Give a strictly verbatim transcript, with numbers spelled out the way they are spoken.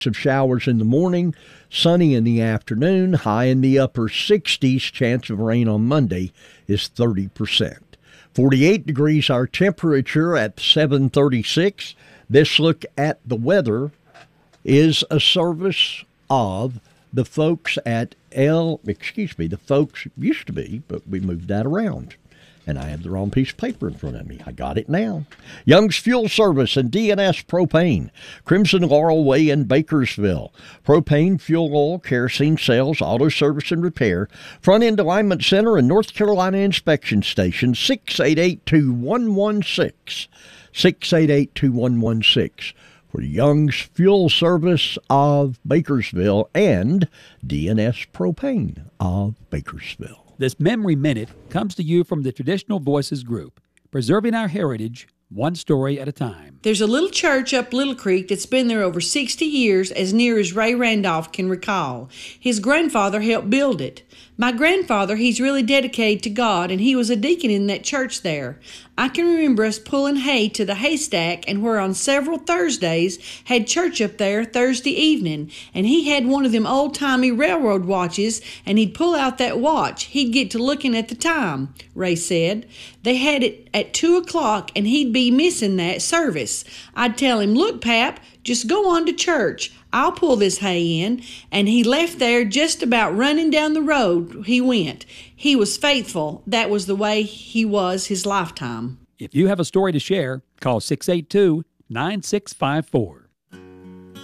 Of showers in the morning, sunny in the afternoon, high in the upper sixties. Chance of rain on Monday is thirty percent. forty-eight degrees our temperature at seven thirty-six. This look at the weather is a service of the folks at L, excuse me, the folks used to be, but we moved that around. And I have the wrong piece of paper in front of me. I got it now. Young's Fuel Service and D and S Propane. Crimson Laurel Way in Bakersville. Propane, fuel oil, kerosene sales, auto service and repair. Front End Alignment Center and North Carolina Inspection Station. six eight eight, two one one six. six eight eight, two one one six. For Young's Fuel Service of Bakersville and D and S Propane of Bakersville. This Memory Minute comes to you from the Traditional Voices Group, preserving our heritage one story at a time. There's a little church up Little Creek that's been there over sixty years, as near as Ray Randolph can recall. His grandfather helped build it. My grandfather, he's really dedicated to God, and he was a deacon in that church there. I can remember us pulling hay to the haystack, and where on several Thursdays had church up there Thursday evening, and he had one of them old-timey railroad watches, and he'd pull out that watch. He'd get to looking at the time, Ray said. They had it at two o'clock, and he'd be missing that service. I'd tell him, "Look, Pap, just go on to church. I'll pull this hay in." And he left there just about running down the road he went. He was faithful. That was the way he was his lifetime. If you have a story to share, call six eight two, nine six five four.